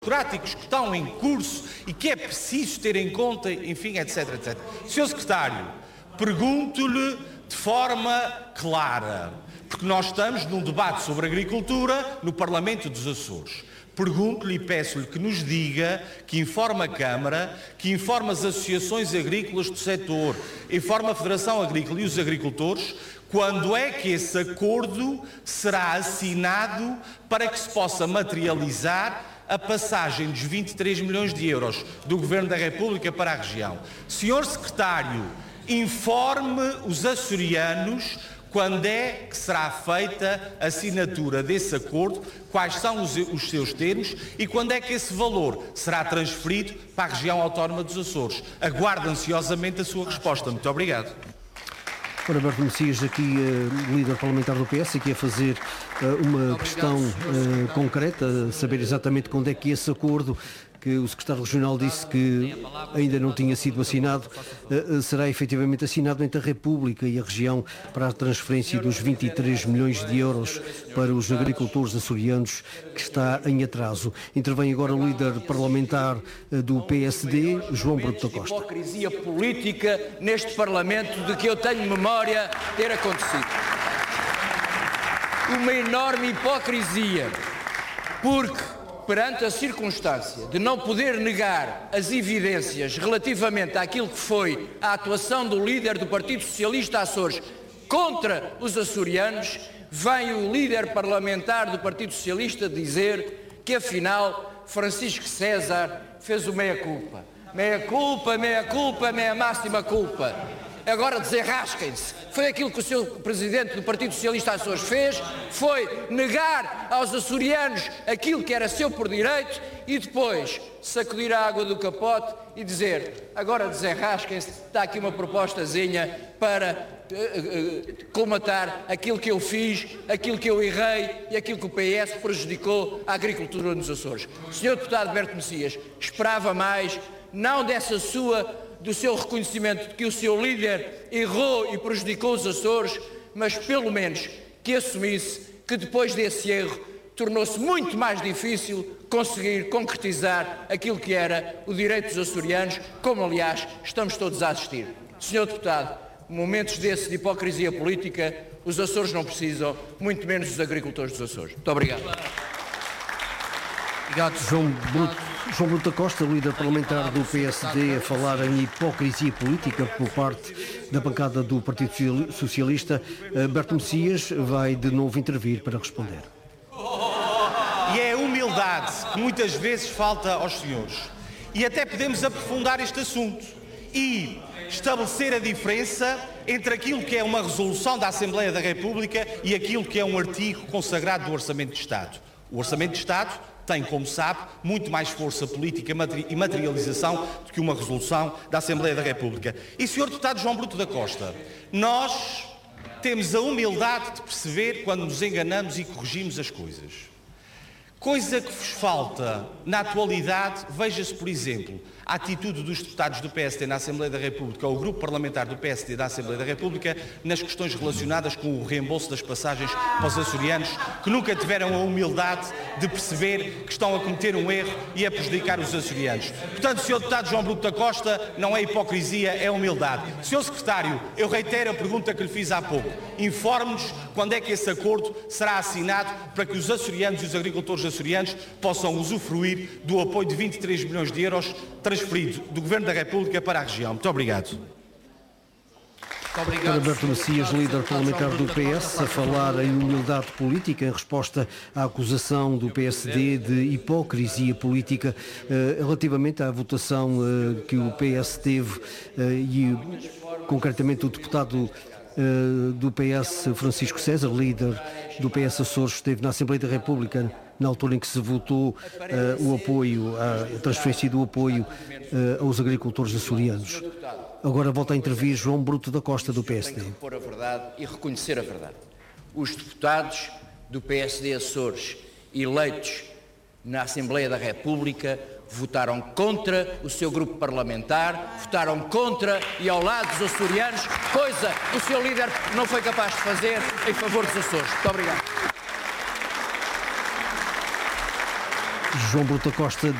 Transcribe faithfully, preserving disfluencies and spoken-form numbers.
burocráticos que estão em curso e que é preciso ter em conta, enfim, etc, etcétera. senhor Secretário, pergunto-lhe de forma clara, porque nós estamos num debate sobre agricultura no Parlamento dos Açores. Pergunto-lhe e peço-lhe que nos diga, que informe a Câmara, que informe as associações agrícolas do setor, informe a Federação Agrícola e os agricultores, quando é que esse acordo será assinado para que se possa materializar a passagem dos vinte e três milhões de euros do Governo da República para a região. senhor Secretário, informe os açorianos quando é que será feita a assinatura desse acordo, quais são os, os seus termos e quando é que esse valor será transferido para a região autónoma dos Açores. Aguardo ansiosamente a sua resposta. Muito obrigado. Ora, Berto Messias, aqui uh, líder parlamentar do P S, aqui a fazer uh, uma questão uh, concreta, saber exatamente quando é que esse acordo, que o secretário regional disse que ainda não tinha sido assinado, uh, será efetivamente assinado entre a República e a região para a transferência dos vinte e três milhões de euros para os agricultores açorianos, que está em atraso. Intervém agora o líder parlamentar uh, do P S D, João Bruto da Costa. Hipocrisia política neste Parlamento de que eu tenho memória ter acontecido. Uma enorme hipocrisia, porque perante a circunstância de não poder negar as evidências relativamente àquilo que foi a atuação do líder do Partido Socialista Açores contra os açorianos, vem o líder parlamentar do Partido Socialista dizer que afinal Francisco César fez o meia-culpa. Meia-culpa, meia-culpa, meia-máxima culpa. Agora desenrasquem-se. Foi aquilo que o seu presidente do Partido Socialista Açores fez, foi negar aos açorianos aquilo que era seu por direito e depois sacudir a água do capote e dizer, agora desenrasquem-se, está aqui uma propostazinha para uh, uh, colmatar aquilo que eu fiz, aquilo que eu errei e aquilo que o P S prejudicou à agricultura nos Açores. senhor Deputado Berto Messias, esperava mais, não dessa sua... do seu reconhecimento de que o seu líder errou e prejudicou os Açores, mas pelo menos que assumisse que depois desse erro tornou-se muito mais difícil conseguir concretizar aquilo que era o direito dos açorianos, como aliás estamos todos a assistir. senhor Deputado, momentos desses de hipocrisia política, os Açores não precisam, muito menos os agricultores dos Açores. Muito obrigado. Obrigado, João Bruto. João Bruto da Costa, líder parlamentar do P S D, a falar em hipocrisia política por parte da bancada do Partido Socialista. Berto Messias vai de novo intervir para responder. E é a humildade que muitas vezes falta aos senhores. E até podemos aprofundar este assunto e estabelecer a diferença entre aquilo que é uma resolução da Assembleia da República e aquilo que é um artigo consagrado do Orçamento de Estado. O Orçamento de Estado tem, como sabe, muito mais força política e materialização do que uma resolução da Assembleia da República. E, senhor Deputado João Bruto da Costa, nós temos a humildade de perceber quando nos enganamos e corrigimos as coisas. Coisa que vos falta na atualidade, veja-se, por exemplo, a atitude dos deputados do P S D na Assembleia da República, ou o grupo parlamentar do P S D da Assembleia da República, nas questões relacionadas com o reembolso das passagens para os açorianos, que nunca tiveram a humildade de perceber que estão a cometer um erro e a prejudicar os açorianos. Portanto, senhor Deputado João Bruto da Costa, não é hipocrisia, é humildade. senhor Secretário, eu reitero a pergunta que lhe fiz há pouco. Informe-nos quando é que esse acordo será assinado para que os açorianos e os agricultores açorianos possam usufruir do apoio de vinte e três milhões de euros transferido do Governo da República para a região. Muito obrigado. Para Berto Messias, líder parlamentar do P S, a falar em humildade política em resposta à acusação do P S D de hipocrisia política eh, relativamente à votação eh, que o P S teve eh, e concretamente o deputado eh, do P S, Francisco César, líder do P S Açores, esteve na Assembleia da República na altura em que se votou uh, o apoio, a transferência do apoio uh, aos agricultores açorianos. Agora volta a intervir João Bruto da Costa, do P S D. Tem que repor a verdade e reconhecer a verdade. Os deputados do P S D Açores, eleitos na Assembleia da República, votaram contra o seu grupo parlamentar, votaram contra e ao lado dos açorianos, coisa que o seu líder não foi capaz de fazer em favor dos Açores. Muito obrigado. João Bruto Costa